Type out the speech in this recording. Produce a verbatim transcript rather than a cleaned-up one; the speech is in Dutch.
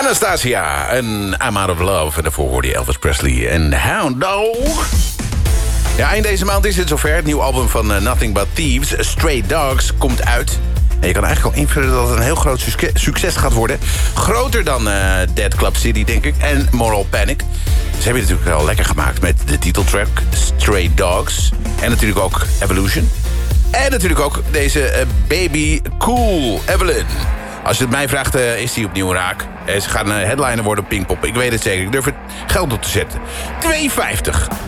Anastasia en I'm Out of Love. En daarvoor hoorde je Elvis Presley en Hound Dog. Ja, eind deze maand is het zover. Het nieuwe album van uh, Nothing But Thieves, Stray Dogs, komt uit. En je kan eigenlijk al invullen dat het een heel groot succes gaat worden. Groter dan uh, Dead Club City, denk ik. En Moral Panic. Ze hebben het natuurlijk wel lekker gemaakt met de titeltrack Stray Dogs. En natuurlijk ook Evolution. En natuurlijk ook deze uh, Baby Cool Evelyn. Als je het mij vraagt, uh, is die opnieuw raak. Uh, ze gaan uh, headliner worden op Pinkpop. Ik weet het zeker. Ik durf het geld op te zetten. twee vijftig.